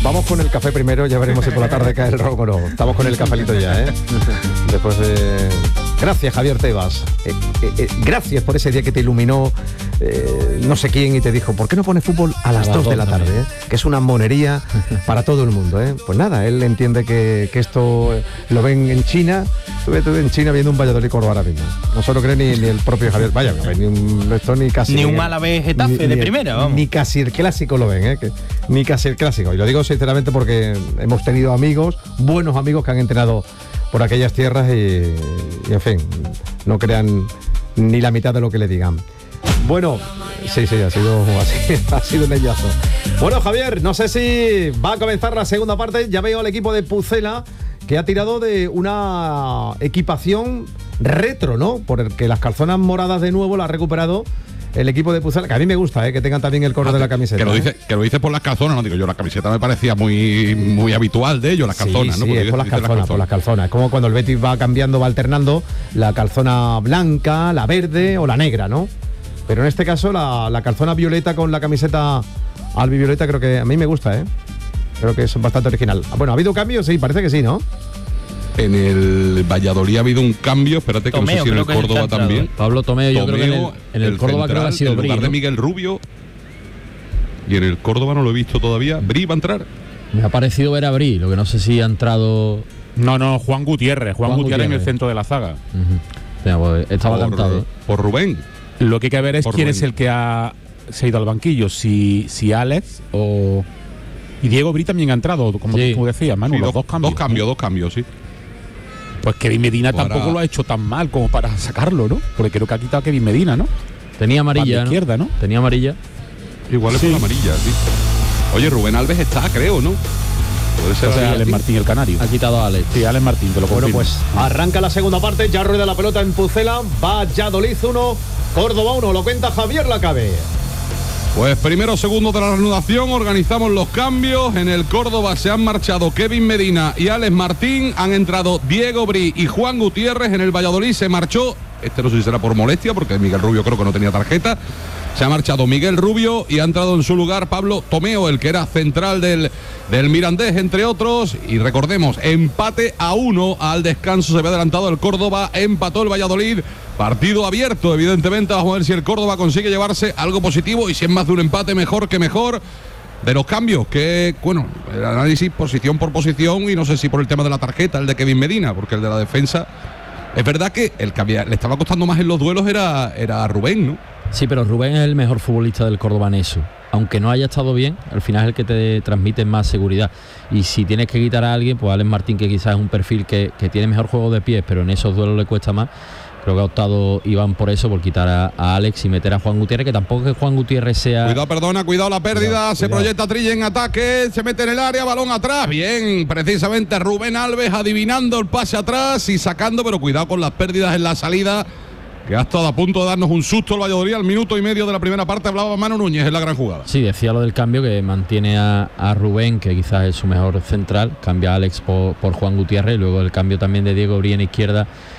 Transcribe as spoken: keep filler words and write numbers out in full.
Vamos con el café primero, ya veremos si por la tarde cae el rojo o no. Estamos con el cafelito ya, ¿eh? Después de... Gracias, Javier Tebas. Eh, eh, eh, gracias por ese día que te iluminó eh, no sé quién y te dijo, ¿por qué no pones fútbol a las dos de la tarde? Eh? Que es una monería para todo el mundo, ¿eh? Pues nada, él entiende que, que esto lo ven en China. Tú estuve en China viendo un Valladolid Córdoba ahora mismo. No se lo cree ni, ni el propio Javier. Vaya, no ven ni un, esto ni casi... Ni un Málaga Getafe ni, de ni, primera, vamos. Ni casi el clásico lo ven, ¿eh? Que, ni casi el clásico. Y lo digo sinceramente porque hemos tenido amigos, buenos amigos que han entrenado por aquellas tierras y, y en fin, no crean ni la mitad de lo que le digan. Bueno, sí, sí, ha sido así, ha sido un leñazo. Bueno, Javier, no sé si va a comenzar la segunda parte. Ya veo al equipo de Pucela que ha tirado de una equipación retro, ¿no? Porque las calzonas moradas de nuevo las ha recuperado el equipo de Pucela, que a mí me gusta, ¿eh? Que tengan también el color ah, de la camiseta. Que lo dice, ¿eh? que lo dice por las calzonas, no digo yo, la camiseta me parecía muy muy habitual de ellos, las calzonas, sí, ¿no? Sí, porque es por las calzonas, las por las calzonas. Es como cuando el Betis va cambiando, va alternando la calzona blanca, la verde o la negra, ¿no? Pero en este caso la, la calzona violeta con la camiseta albivioleta creo que a mí me gusta, ¿eh? Creo que es bastante original. Bueno, ¿ha habido cambios? Sí, parece que sí, ¿no? En el Valladolid ha habido un cambio, espérate que Tomeo, no sé si en el Córdoba también. Pablo Tomeo, yo Tomeo, creo que en el, en el, el Córdoba central, creo que ha sido en lugar Bri, de ¿no? Miguel Rubio. Y en el Córdoba no lo he visto todavía. ¿Bri va a entrar? Me ha parecido ver a Bri, lo que no sé si ha entrado... No, no, Juan Gutiérrez. Juan, Juan Gutiérrez, Gutiérrez en el centro de la zaga. Uh-huh. O sea, pues estaba por, cantado. Por Rubén. Lo que hay que ver es por quién Rubén. es el que ha, se ha ido al banquillo. Si, si Alex o... Y Diego Bri también ha entrado, como, sí. como decía, Manu, Sí, los dos, dos cambios. Dos cambios, ¿no? dos cambios, sí. Pues Kevin Medina Para... tampoco lo ha hecho tan mal como para sacarlo, ¿no? Porque creo que ha quitado a Kevin Medina, ¿no? Tenía amarilla, ¿no? izquierda, ¿no? Tenía amarilla. Igual es sí. por la amarilla, sí. Oye, Rubén Alves está, creo, ¿no? Puede ser o sea, Alex Martín, el canario. Ha quitado a Alex. Sí, Alex Martín, te lo confirmo. Bueno, pues arranca la segunda parte, ya rueda la pelota en Pucela, Valladolid uno, Córdoba uno, lo cuenta Javier Lacabe. Pues primero segundo de la reanudación, organizamos los cambios. En el Córdoba se han marchado Kevin Medina y Alex Martín, han entrado Diego Bri y Juan Gutiérrez. En el Valladolid se marchó, este no sé si será por molestia, porque Miguel Rubio creo que no tenía tarjeta. Se ha marchado Miguel Rubio y ha entrado en su lugar Pablo Tomeo, el que era central del, del Mirandés, entre otros. Y recordemos, empate a uno al descanso, se ve adelantado el Córdoba, empató el Valladolid. Partido abierto, evidentemente, vamos a ver si el Córdoba consigue llevarse algo positivo y si es más de un empate, mejor que mejor. De los cambios, que, bueno, el análisis posición por posición y no sé si por el tema de la tarjeta, el de Kevin Medina, porque el de la defensa... Es verdad que el que había, le estaba costando más en los duelos era, era Rubén, ¿no? Sí, pero Rubén es el mejor futbolista del Córdoba en eso. Aunque no haya estado bien, al final es el que te transmite más seguridad. Y si tienes que quitar a alguien, pues Alex Martín, que quizás es un perfil que, que tiene mejor juego de pies, pero en esos duelos le cuesta más. Creo que ha optado Iván por eso, por quitar a, a Alex y meter a Juan Gutiérrez, que tampoco es que Juan Gutiérrez sea... Cuidado, perdona, cuidado la pérdida, cuidado, se cuidado. Proyecta Trilla en ataque, se mete en el área, balón atrás, bien, precisamente Rubén Alves adivinando el pase atrás y sacando, pero cuidado con las pérdidas en la salida, que ha estado a punto de darnos un susto el Valladolid al minuto y medio de la primera parte. Hablaba Manu Núñez en la gran jugada. Sí, decía lo del cambio, que mantiene a, a Rubén, que quizás es su mejor central, cambia a Alex por, por Juan Gutiérrez, y luego el cambio también de Diego Bri en izquierda